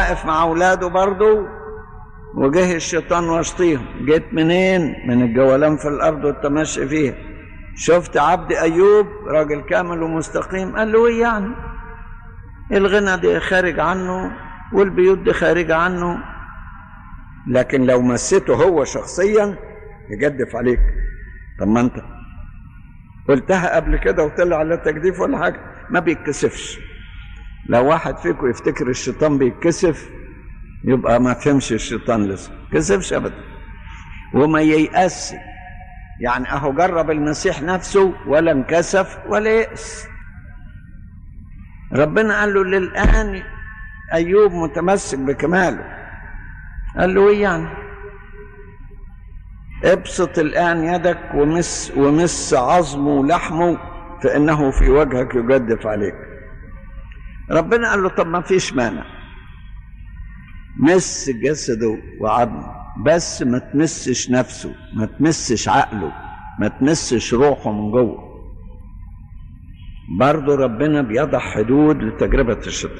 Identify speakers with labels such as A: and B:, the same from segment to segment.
A: واقف مع اولاده برضه، وجه الشيطان وسطيهم. جيت منين؟ من الجولان في الارض والتمشي فيها. شفت عبد ايوب راجل كامل ومستقيم. قال له ايه يعني؟ الغنى دي خارج عنه والبيوت دي خارجه عنه، لكن لو مسته هو شخصيا يجدف عليك. طب ما انت قلتها قبل كده وطلع على تجديف ولا حاجه. ما بيتكسفش. لو واحد فيكم يفتكر الشيطان بيتكسف يبقى ما فهمش الشيطان لسه. كسفش ابدا وما ييأس. يعني اهو جرب المسيح نفسه ولا انكسف ولا يأس. ربنا قال له للآن ايوب متمسك بكماله. قال له ايه يعني؟ ابسط الآن يدك ومس عظمه ولحمه فإنه في وجهك يجدف عليك. ربنا قال له طب ما فيش مانع، مس جسده وعظمه، بس ما تمسش نفسه، ما تمسش عقله، ما تمسش روحه من جوه. برضه ربنا بيضع حدود لتجربة الشيطان.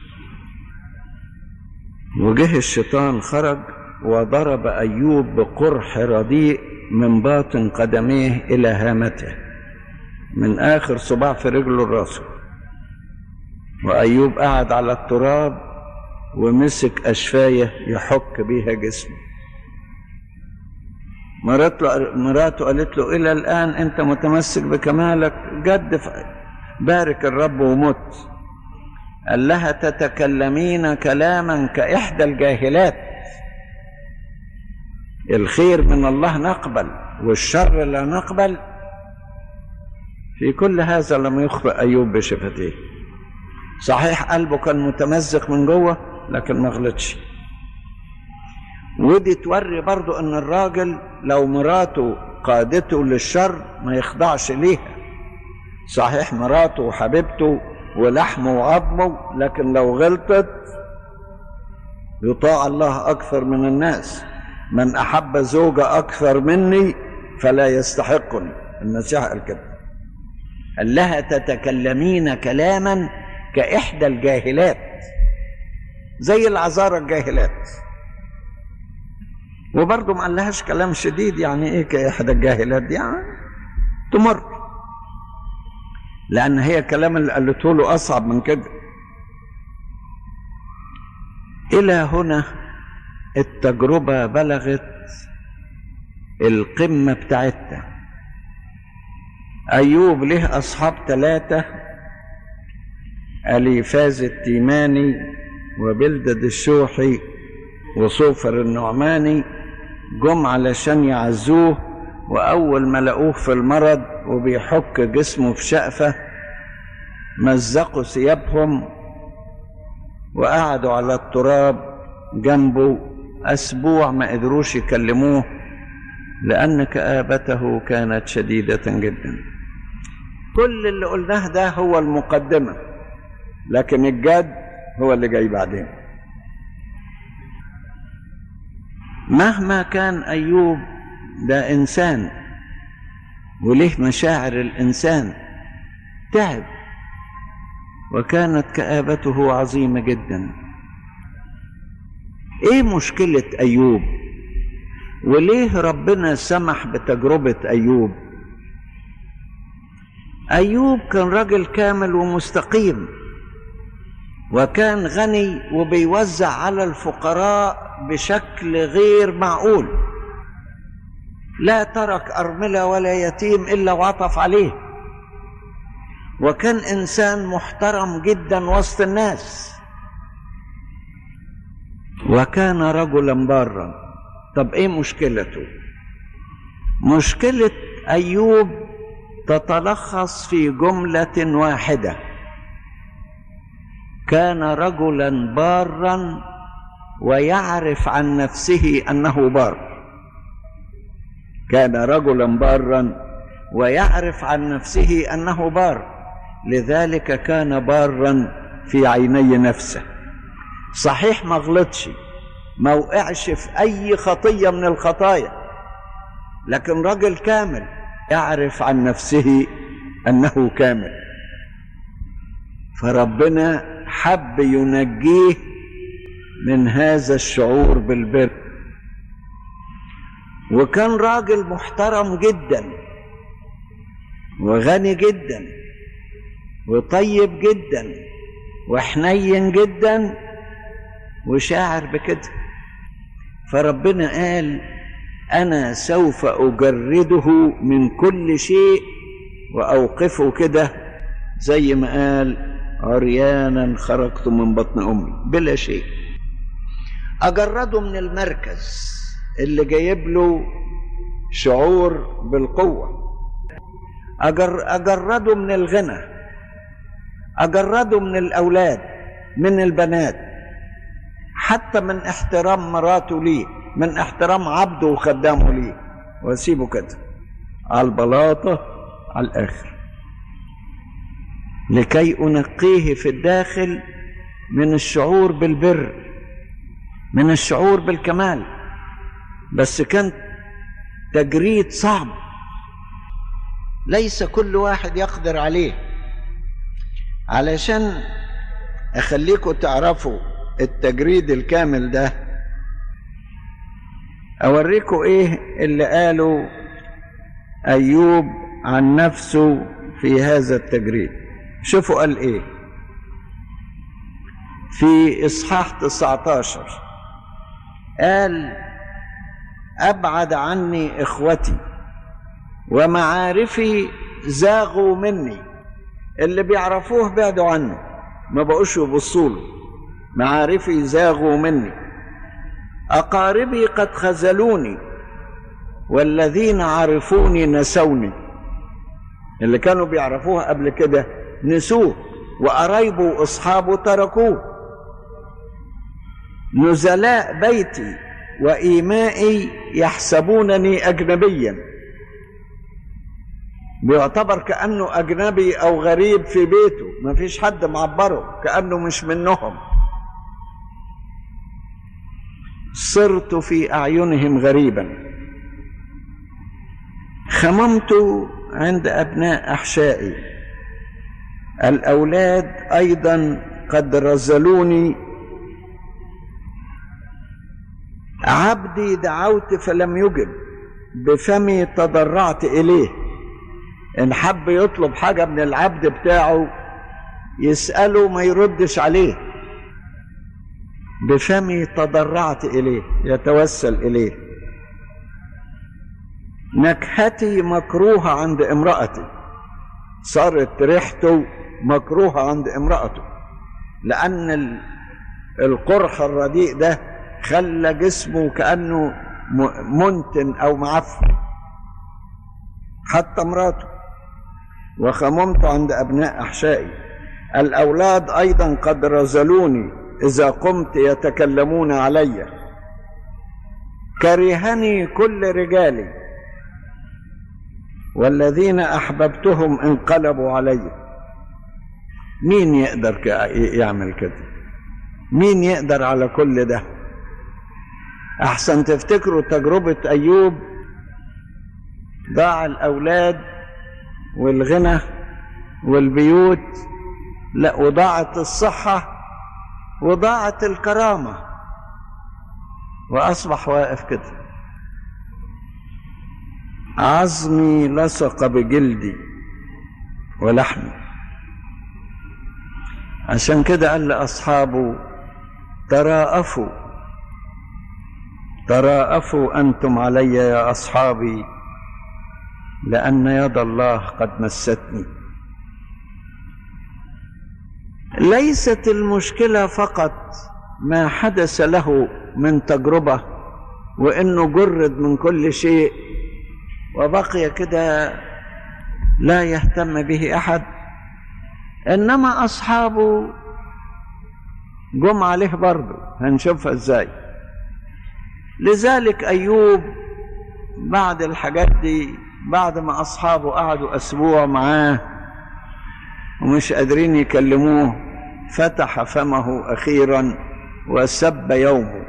A: وجه الشيطان خرج وضرب أيوب بقرح رديء من باطن قدميه إلى هامته، من آخر صباع في رجله لراسه. وأيوب قعد على التراب ومسك أشفاية يحك بيها جسمه. مراته قالت له إلى الآن أنت متمسك بكمالك؟ جدف، بارك الرب ومت. قال لها تتكلمين كلاما كإحدى الجاهلات. الخير من الله نقبل والشر لا نقبل. في كل هذا لم يخطئ أيوب بشفتيه. صحيح قلبه كان متمزق من جوه لكن ما غلطش. ودي توري برضو ان الراجل لو مراته قادته للشر ما يخضعش ليها. صحيح مراته وحبيبته ولحمه وعظمه، لكن لو غلطت يطاع الله اكثر من الناس. من احب زوجة اكثر مني فلا يستحقني. المسيح قال كده. قال لها تتكلمين كلاما كإحدى الجاهلات، زي العذارى الجاهلات. وبرضه ما قالهاش كلام شديد. يعني ايه كإحدى الجاهلات دي؟ يعني تمر، لأن هي كلام اللي قالته له أصعب من كده. إلى هنا التجربة بلغت القمة بتاعتها. أيوب له أصحاب 3: أليفاز التيماني وبلدد الشوحي وصوفر النعماني. جم علشان يعزوه، وأول ما لقوه في المرض وبيحك جسمه في شقفة مزقوا ثيابهم وقعدوا على التراب جنبه أسبوع ما قدروش يكلموه لأن كآبته كانت شديدة جدا. كل اللي قلناه ده هو المقدمة، لكن الجد هو اللي جاي بعدين. مهما كان أيوب ده إنسان وليه مشاعر الإنسان، تعب وكانت كآبته عظيمة جدا. إيه مشكلة أيوب؟ وليه ربنا سمح بتجربة أيوب؟ أيوب كان رجل كامل ومستقيم، وكان غني وبيوزع على الفقراء بشكل غير معقول. لا ترك أرملة ولا يتيم إلا وعطف عليه، وكان إنسان محترم جدا وسط الناس، وكان رجلا بارا. طب إيه مشكلته؟ مشكلة أيوب تتلخص في جملة واحدة: كان رجلا بارا ويعرف عن نفسه أنه بار. كان رجلا بارا ويعرف عن نفسه أنه بار، لذلك كان بارا في عيني نفسه. صحيح ما غلطش، ما وقعش في أي خطية من الخطايا، لكن رجل كامل يعرف عن نفسه أنه كامل. فربنا حب ينجيه من هذا الشعور بالبر. وكان راجل محترم جدا وغني جدا وطيب جدا وحنين جدا وشاعر بكده. فربنا قال أنا سوف أجرده من كل شيء وأوقفه كده زي ما قال عريانا خرجت من بطن أمي بلا شيء. أجرده من المركز اللي جايب له شعور بالقوة، أجرده من الغنى، أجرده من الأولاد، من البنات، حتى من احترام مراته ليه، من احترام عبده وخدامه ليه، واسيبه كده على البلاطة على الآخر، لكي أنقيه في الداخل من الشعور بالبر، من الشعور بالكمال. بس كان تجريد صعب، ليس كل واحد يقدر عليه. علشان أخليكم تعرفوا التجريد الكامل ده، أوريكم إيه اللي قاله أيوب عن نفسه في هذا التجريد. شوفوا قال إيه في إصحاح 19. قال أبعد عني إخوتي ومعارفي زاغوا مني. اللي بيعرفوه بعدوا عنه، ما بقوش يبصوا له. معارفي زاغوا مني، أقاربي قد خذلوني والذين عرفوني نسوني. اللي كانوا بيعرفوه قبل كده نسوه، وقرايبه وأصحابه تركوه. نزلاء بيتي وإيمائي يحسبونني أجنبيا، بيعتبر كأنه أجنبي أو غريب في بيته، ما فيش حد معبره، كأنه مش منهم. صرت في أعينهم غريبا، خممت عند أبناء أحشائي. الأولاد أيضا قد رزلوني. عبدي دعوت فلم يجب، بفمي تضرعت إليه. إن حب يطلب حاجة من العبد بتاعه يسأله ما يردش عليه. بفمي تضرعت إليه، يتوسل إليه. نكهتي مكروهة عند امرأتي. صارت ريحته مكروهة عند امرأته، لأن القرح الرديء ده خلى جسمه كأنه منتن أو معفن، حتى مراته. وخممت عند أبناء أحشائي. الأولاد أيضا قد رزلوني، إذا قمت يتكلمون علي. كرهني كل رجالي، والذين أحببتهم انقلبوا علي. مين يقدر يعمل كده؟ مين يقدر على كل ده؟ أحسن تفتكروا تجربة أيوب ضاع الأولاد والغنى والبيوت، لا، وضاعت الصحة وضاعت الكرامة، وأصبح واقف كده. عظمي لصق بجلدي ولحمي. عشان كده قال لأصحابه تراءفوا أنتم علي يا أصحابي، لأن يد الله قد مستني. ليست المشكلة فقط ما حدث له من تجربة وإنه جرد من كل شيء وبقي كده لا يهتم به أحد، إنما أصحابه جم عليه برضه. هنشوفها إزاي. لذلك أيوب بعد الحاجات دي، بعد ما أصحابه قعدوا أسبوع معاه ومش قادرين يكلموه، فتح فمه أخيرا وسب يومه.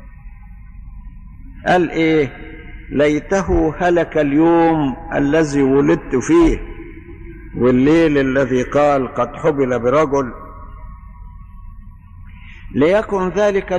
A: قال إيه؟ ليته هلك اليوم الذي ولدت فيه، والليل الذي قال قد حبل برجل. ليكن ذلك